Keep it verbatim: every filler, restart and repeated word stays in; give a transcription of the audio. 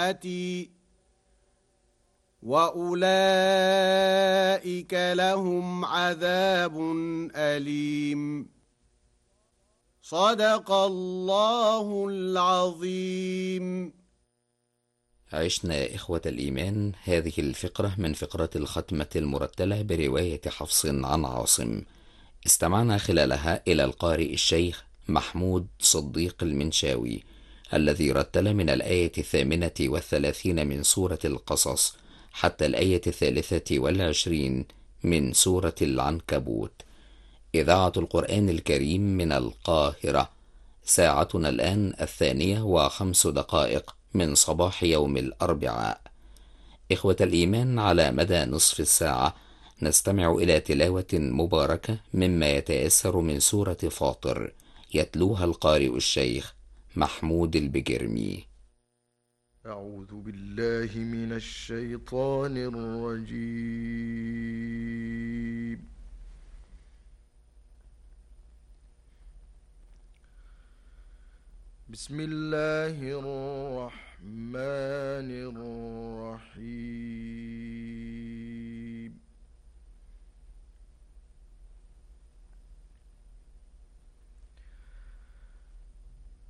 وأولئك لهم عذاب أليم. صدق الله العظيم. عشنا يا إخوة الإيمان هذه الفقرة من فقرة الختمة المرتلة برواية حفص عن عاصم. استمعنا خلالها إلى القارئ الشيخ محمود صديق المنشاوي الذي رتل من الآية الثامنة والثلاثين من سورة القصص حتى الآية الثالثة والعشرين من سورة العنكبوت. إذاعة القرآن الكريم من القاهرة. ساعتنا الآن الثانية وخمس دقائق من صباح يوم الأربعاء. إخوة الإيمان، على مدى نصف الساعة نستمع إلى تلاوة مباركة مما يتيسر من سورة فاطر يتلوها القارئ الشيخ محمود البجرمي. أعوذ بالله من الشيطان الرجيم. بسم الله الرحمن الرحيم.